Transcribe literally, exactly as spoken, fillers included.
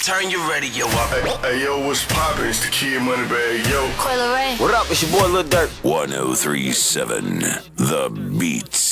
Turn your radio up. Hey, hey yo, what's poppin'? It's the Kid Moneybag, yo. Coil Ray. What up? It's your boy Lil Durk. one oh three point seven The Beat.